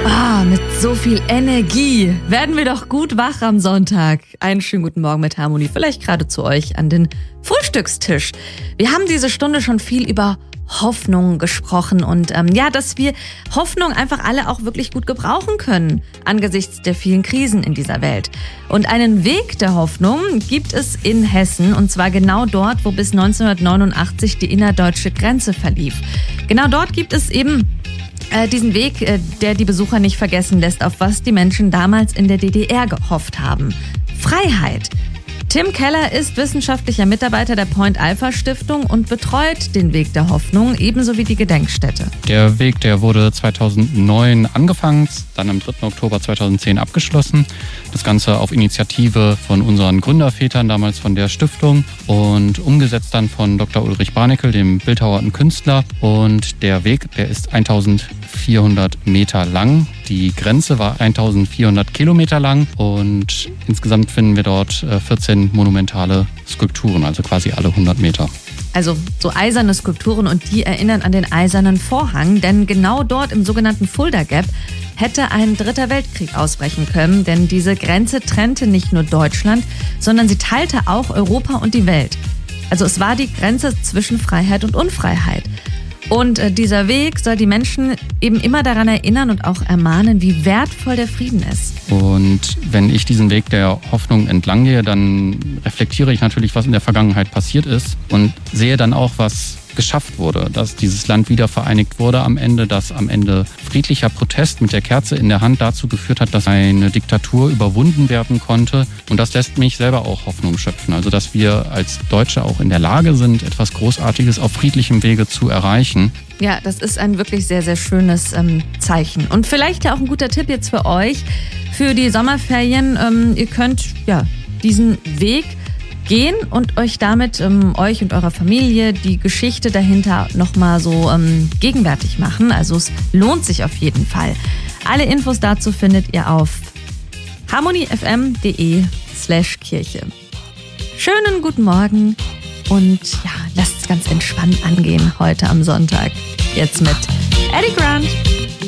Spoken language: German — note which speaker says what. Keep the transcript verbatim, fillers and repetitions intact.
Speaker 1: Ah, mit so viel Energie werden wir doch gut wach am Sonntag. Einen schönen guten Morgen mit Harmonie, vielleicht gerade zu euch an den Frühstückstisch. Wir haben diese Stunde schon viel über Hoffnung gesprochen und ähm, ja, dass wir Hoffnung einfach alle auch wirklich gut gebrauchen können angesichts der vielen Krisen in dieser Welt. Und einen Weg der Hoffnung gibt es in Hessen und zwar genau dort, wo bis neunzehnhundertneunundachtzig die innerdeutsche Grenze verlief. Genau dort gibt es eben äh, diesen Weg, äh, der die Besucher nicht vergessen lässt, auf was die Menschen damals in der D D R gehofft haben. Freiheit. Tim Keller ist wissenschaftlicher Mitarbeiter der Point Alpha Stiftung und betreut den Weg der Hoffnung, ebenso wie die Gedenkstätte.
Speaker 2: Der Weg, der wurde zweitausendneun angefangen, dann am dritten Oktober zweitausendzehn abgeschlossen. Das Ganze auf Initiative von unseren Gründervätern, damals von der Stiftung, und umgesetzt dann von Doktor Ulrich Barnickel, dem Bildhauer und Künstler. Und der Weg, der ist eintausendvierhundert Meter lang. Die Grenze war eintausendvierhundert Kilometer lang und insgesamt finden wir dort vierzehn monumentale Skulpturen, also quasi alle hundert Meter.
Speaker 1: Also so eiserne Skulpturen, und die erinnern an den Eisernen Vorhang, denn genau dort im sogenannten Fulda Gap hätte ein dritter Weltkrieg ausbrechen können, denn diese Grenze trennte nicht nur Deutschland, sondern sie teilte auch Europa und die Welt. Also es war die Grenze zwischen Freiheit und Unfreiheit. Und äh, dieser Weg soll die Menschen eben immer daran erinnern und auch ermahnen, wie wertvoll der Frieden ist.
Speaker 2: Und wenn ich diesen Weg der Hoffnung entlang gehe, dann reflektiere ich natürlich, was in der Vergangenheit passiert ist und sehe dann auch, was geschafft wurde, dass dieses Land wieder vereinigt wurde am Ende, dass am Ende friedlicher Protest mit der Kerze in der Hand dazu geführt hat, dass eine Diktatur überwunden werden konnte. Und das lässt mich selber auch Hoffnung schöpfen. Also dass wir als Deutsche auch in der Lage sind, etwas Großartiges auf friedlichem Wege zu erreichen.
Speaker 1: Ja, das ist ein wirklich sehr, sehr schönes ähm, Zeichen. Und vielleicht ja auch ein guter Tipp jetzt für euch, für die Sommerferien. Ähm, ihr könnt ja diesen Weg gehen und euch damit, ähm, euch und eurer Familie, die Geschichte dahinter nochmal so ähm, gegenwärtig machen. Also es lohnt sich auf jeden Fall. Alle Infos dazu findet ihr auf harmoniefm.de slash Kirche. Schönen guten Morgen und ja, lasst es ganz entspannt angehen heute am Sonntag. Jetzt mit Eddie Grant.